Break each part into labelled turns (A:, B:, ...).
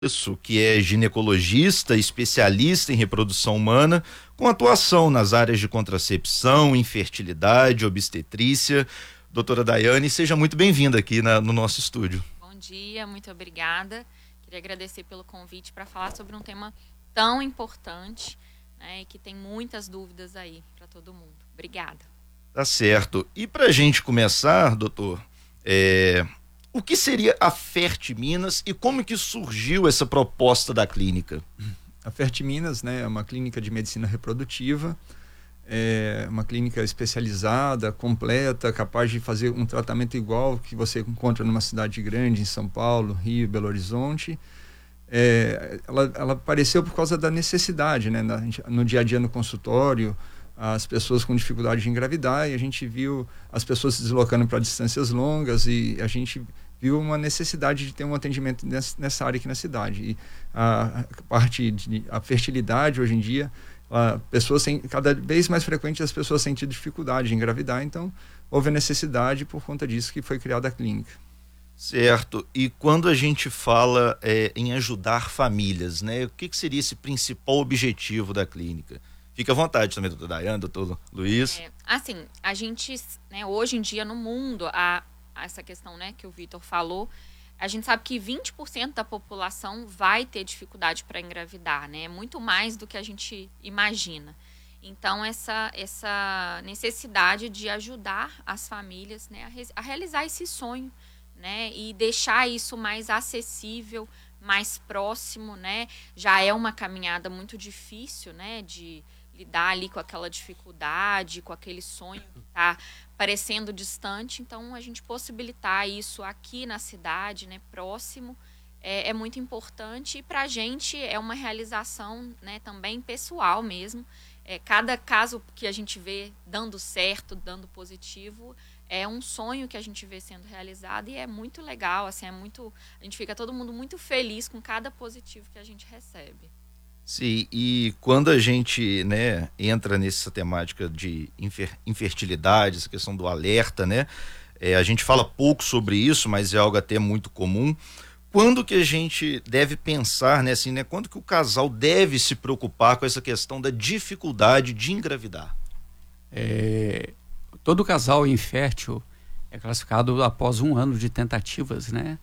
A: Isso, que é ginecologista, especialista em reprodução humana, com atuação nas áreas de contracepção, infertilidade, obstetrícia. Doutora Daiane, seja muito bem-vinda aqui no nosso estúdio.
B: Bom dia, muito obrigada. Queria agradecer pelo convite para falar sobre um tema tão importante, né, e que tem muitas dúvidas aí para todo mundo. Obrigada.
A: Tá certo. E para a gente começar, doutor, o que seria a Fertiminas e como que surgiu essa proposta da clínica?
C: A Fertiminas, né, é uma clínica de medicina reprodutiva, é uma clínica especializada, completa, capaz de fazer um tratamento igual que você encontra numa cidade grande, em São Paulo, Rio, Belo Horizonte. Ela apareceu por causa da necessidade, né, no dia a dia no consultório, as pessoas com dificuldade de engravidar, e a gente viu as pessoas se deslocando para distâncias longas, e a gente viu uma necessidade de ter um atendimento nessa área aqui na cidade. E a fertilidade hoje em dia, cada vez mais frequente as pessoas sentem dificuldade de engravidar, então houve a necessidade, por conta disso que foi criada a clínica.
A: Certo. E quando a gente fala em ajudar famílias, né, o que seria esse principal objetivo da clínica? Fica à vontade também, doutor Daiane, doutor Luiz.
B: Assim, a gente, né, hoje em dia no mundo, essa questão, né, que o Vitor falou, a gente sabe que 20% da população vai ter dificuldade para engravidar, né? Muito mais do que a gente imagina. Então, essa necessidade de ajudar as famílias, né, a realizar esse sonho, né, e deixar isso mais acessível, mais próximo, né? Já é uma caminhada muito difícil, né, de lidar ali com aquela dificuldade, com aquele sonho que está parecendo distante. Então, a gente possibilitar isso aqui na cidade, né, próximo, é muito importante, e para a gente é uma realização, né, também pessoal mesmo. Cada caso que a gente vê dando certo, dando positivo, é um sonho que a gente vê sendo realizado, e é muito legal, assim, a gente fica todo mundo muito feliz com cada positivo que a gente recebe.
A: Sim, e quando a gente, né, entra nessa temática de infertilidade, essa questão do alerta, né, a gente fala pouco sobre isso, mas é algo até muito comum. Quando que a gente deve pensar, né, assim, né, quando que o casal deve se preocupar com essa questão da dificuldade de engravidar?
D: Todo casal infértil é classificado após 1 ano de tentativas, né,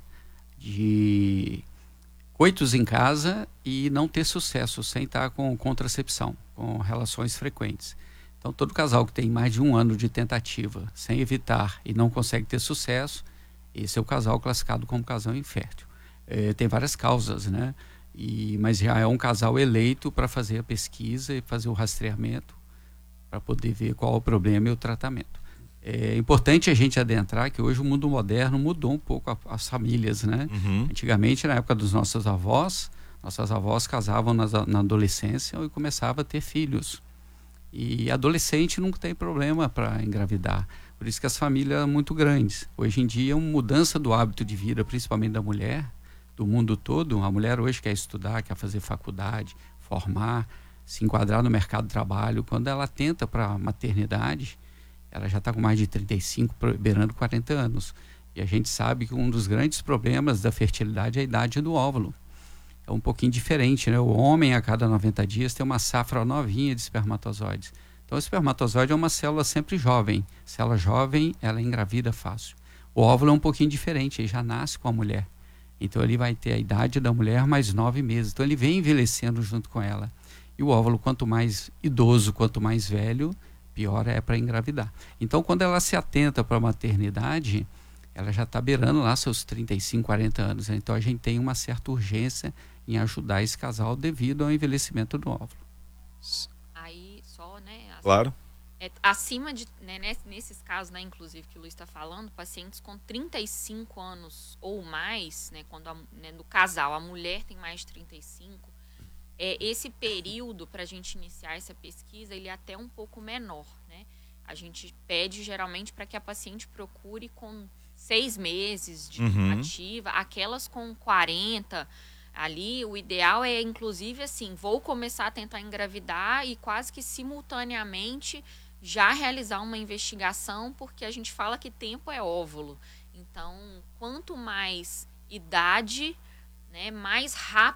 D: de coitos em casa e não ter sucesso sem estar com contracepção, com relações frequentes. Então, todo casal que tem mais de 1 ano de tentativa sem evitar e não consegue ter sucesso, esse é o casal classificado como casal infértil. Tem várias causas, né? Mas já é um casal eleito para fazer a pesquisa e fazer o rastreamento, para poder ver qual é o problema e o tratamento. É importante a gente adentrar que hoje o mundo moderno mudou um pouco as famílias, né?
A: Uhum.
D: Antigamente, na época dos nossos avós, nossas avós casavam na adolescência e começavam a ter filhos. E adolescente nunca tem problema para engravidar. Por isso que as famílias são muito grandes. Hoje em dia, uma mudança do hábito de vida, principalmente da mulher, do mundo todo. A mulher hoje quer estudar, quer fazer faculdade, formar, se enquadrar no mercado de trabalho. Quando ela tenta para a maternidade, ela já está com mais de 35, beirando 40 anos. E a gente sabe que um dos grandes problemas da fertilidade é a idade do óvulo. É um pouquinho diferente, né? O homem, a cada 90 dias, tem uma safra novinha de espermatozoides. Então, o espermatozoide é uma célula sempre jovem. Célula jovem, ela engravida fácil. O óvulo é um pouquinho diferente, ele já nasce com a mulher. Então, ele vai ter a idade da mulher mais 9 meses. Então, ele vem envelhecendo junto com ela. E o óvulo, quanto mais idoso, quanto mais velho, pior é para engravidar. Então, quando ela se atenta para a maternidade, ela já está beirando lá seus 35, 40 anos. Né? Então, a gente tem uma certa urgência em ajudar esse casal devido ao envelhecimento do óvulo.
B: Aí, só, né? Assim,
A: Claro.
B: Acima de, né, nesses casos, né, inclusive, que o Luiz está falando, pacientes com 35 anos ou mais, né, quando né, no casal, a mulher tem mais de 35, esse período para a gente iniciar essa pesquisa, ele é até um pouco menor, né? A gente pede geralmente para que a paciente procure com 6 meses de tentativa, aquelas com 40 ali, o ideal é, inclusive, assim, vou começar a tentar engravidar e quase que simultaneamente já realizar uma investigação, porque a gente fala que tempo é óvulo. Então, quanto mais idade, né, mais rápido